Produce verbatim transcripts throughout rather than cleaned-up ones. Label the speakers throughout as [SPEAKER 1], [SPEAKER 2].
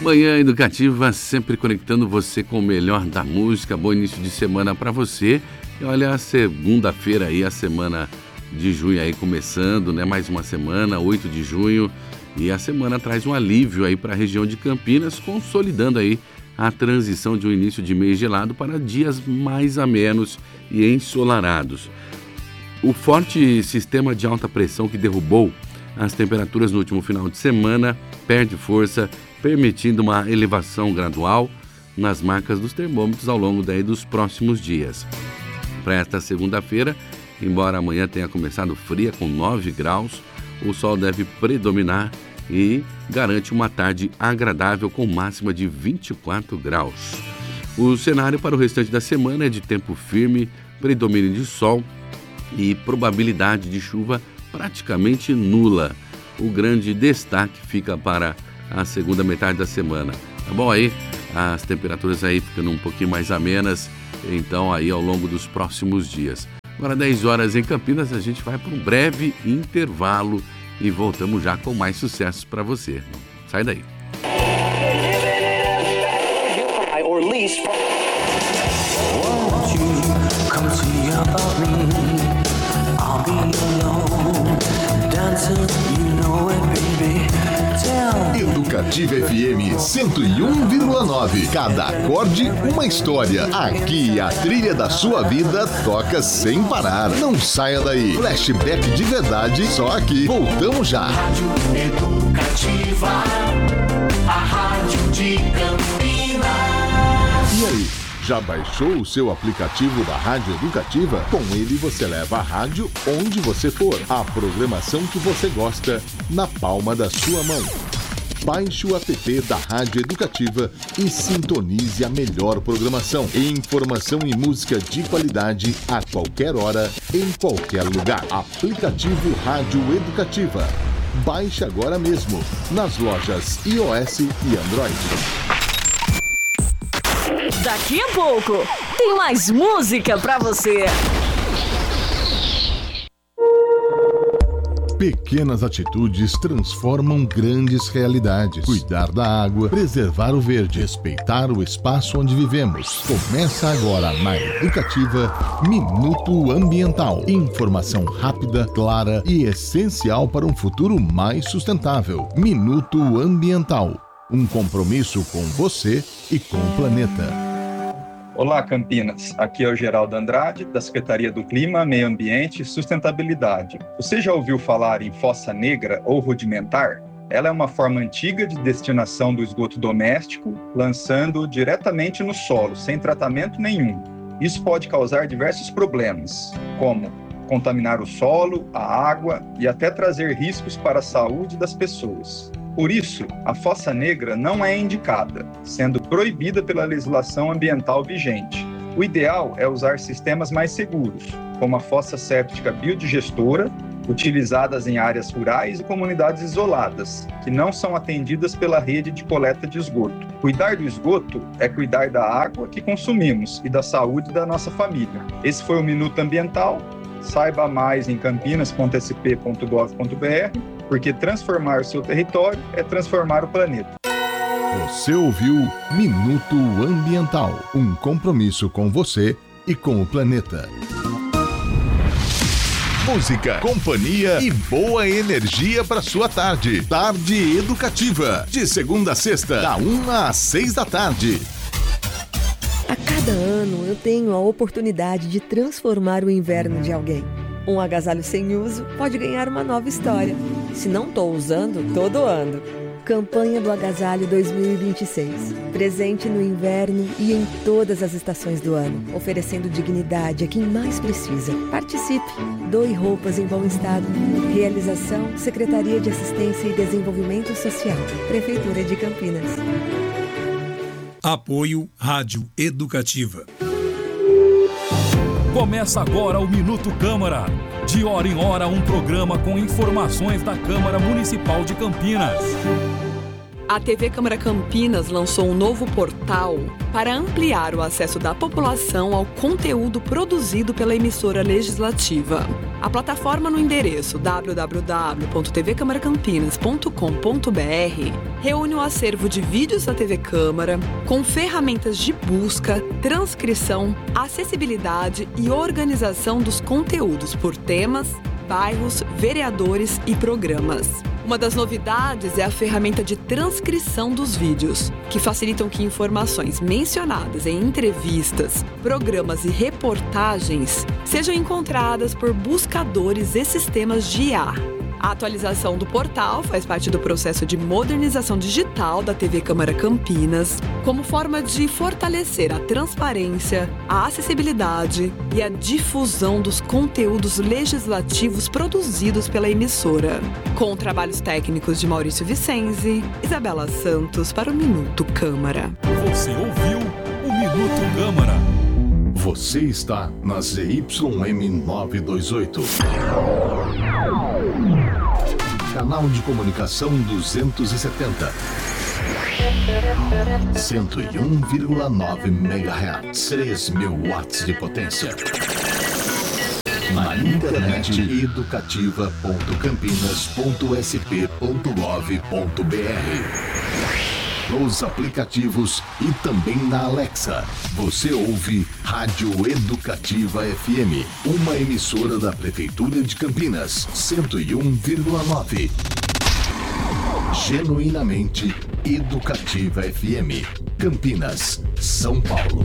[SPEAKER 1] Manhã Educativa, sempre conectando você com o melhor da música. Bom início de semana para você. E olha, a segunda-feira aí, a semana de junho aí começando, né? Mais uma semana, oito de junho. E a semana traz um alívio aí para a região de Campinas, consolidando aí a transição de um início de mês gelado para dias mais amenos e ensolarados. O forte sistema de alta pressão que derrubou as temperaturas no último final de semana perde força, permitindo uma elevação gradual nas marcas dos termômetros ao longo daí dos próximos dias. Para esta segunda-feira, embora amanhã tenha começado fria com nove graus, o sol deve predominar e garante uma tarde agradável com máxima de vinte e quatro graus. O cenário para o restante da semana é de tempo firme, predomínio de sol e probabilidade de chuva praticamente nula. O grande destaque fica para a segunda metade da semana. Tá bom aí? As temperaturas aí ficando um pouquinho mais amenas, então aí ao longo dos próximos dias. Agora dez horas em Campinas, a gente vai para um breve intervalo e voltamos já com mais sucessos para você. Sai daí.
[SPEAKER 2] Educativa F M cento e um vírgula nove. Cada acorde uma história. Aqui a trilha da sua vida toca sem parar. Não saia daí. Flashback de verdade só aqui. Voltamos já.
[SPEAKER 3] Rádio Educativa, a rádio de Campinas.
[SPEAKER 2] E aí? Já baixou o seu aplicativo da Rádio Educativa? Com ele você leva a rádio onde você for. A programação que você gosta na palma da sua mão. Baixe o app da Rádio Educativa e sintonize a melhor programação. Informação e música de qualidade a qualquer hora, em qualquer lugar. Aplicativo Rádio Educativa. Baixe agora mesmo nas lojas iOS e Android.
[SPEAKER 4] Daqui a pouco tem mais música pra você.
[SPEAKER 2] Pequenas atitudes transformam grandes realidades. Cuidar da água, preservar o verde, respeitar o espaço onde vivemos. Começa agora na Educativa Minuto Ambiental. Informação rápida, clara e essencial para um futuro mais sustentável. Minuto Ambiental. Um compromisso com você e com o planeta.
[SPEAKER 5] Olá, Campinas. Aqui é o Geraldo Andrade, da Secretaria do Clima, Meio Ambiente e Sustentabilidade. Você já ouviu falar em fossa negra ou rudimentar? Ela é uma forma antiga de destinação do esgoto doméstico, lançando diretamente no solo, sem tratamento nenhum. Isso pode causar diversos problemas, como contaminar o solo, a água e até trazer riscos para a saúde das pessoas. Por isso, a fossa negra não é indicada, sendo proibida pela legislação ambiental vigente. O ideal é usar sistemas mais seguros, como a fossa séptica biodigestora, utilizadas em áreas rurais e comunidades isoladas, que não são atendidas pela rede de coleta de esgoto. Cuidar do esgoto é cuidar da água que consumimos e da saúde da nossa família. Esse foi o Minuto Ambiental. Saiba mais em campinas ponto s p ponto gov ponto b r, porque transformar o seu território é transformar o planeta.
[SPEAKER 2] Você ouviu Minuto Ambiental, um compromisso com você e com o planeta. Música, companhia e boa energia para sua tarde. Tarde Educativa, de segunda a sexta, da uma às seis da tarde.
[SPEAKER 6] A cada ano eu tenho a oportunidade de transformar o inverno de alguém. Um agasalho sem uso pode ganhar uma nova história. Se não estou usando, tô doando. Campanha do Agasalho dois mil e vinte e seis. Presente no inverno e em todas as estações do ano, oferecendo dignidade a quem mais precisa. Participe! Doe roupas em bom estado. Realização: Secretaria de Assistência e Desenvolvimento Social. Prefeitura de Campinas.
[SPEAKER 7] Apoio Rádio Educativa. Começa agora o Minuto Câmara. De hora em hora, um programa com informações da Câmara Municipal de Campinas.
[SPEAKER 8] A T V Câmara Campinas lançou um novo portal para ampliar o acesso da população ao conteúdo produzido pela emissora legislativa. A plataforma no endereço w w w ponto t v câmara campinas ponto com ponto b r reúne o acervo de vídeos da T V Câmara com ferramentas de busca, transcrição, acessibilidade e organização dos conteúdos por temas, bairros, vereadores e programas. Uma das novidades é a ferramenta de transcrição dos vídeos, que facilitam que informações mencionadas em entrevistas, programas e reportagens sejam encontradas por buscadores e sistemas de I A. A atualização do portal faz parte do processo de modernização digital da T V Câmara Campinas, como forma de fortalecer a transparência, a acessibilidade e a difusão dos conteúdos legislativos produzidos pela emissora. Com trabalhos técnicos de Maurício Vicenzi, Isabela Santos para o Minuto Câmara.
[SPEAKER 7] Você ouviu o Minuto Câmara.
[SPEAKER 2] Você está na Z Y M novecentos e vinte e oito. Canal de comunicação duzentos e setenta. cento e um vírgula nove megahertz. três mil watts de potência. Na internet educativa ponto campinas ponto s p ponto gov ponto b r. Nos aplicativos e também na Alexa. Você ouve Rádio Educativa F M, uma emissora da Prefeitura de Campinas, cento e um vírgula nove. Genuinamente Educativa F M, Campinas, São Paulo.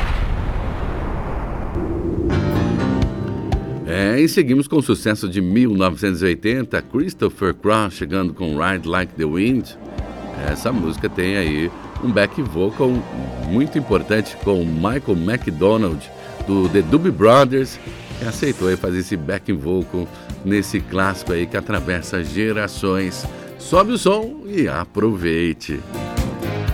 [SPEAKER 1] É, e seguimos com o sucesso de mil novecentos e oitenta, Christopher Cross chegando com Ride Like the Wind. Essa música tem aí um back vocal muito importante com Michael McDonald, do The Doobie Brothers, que aceitou aí fazer esse back vocal nesse clássico aí que atravessa gerações. Sobe o som e aproveite!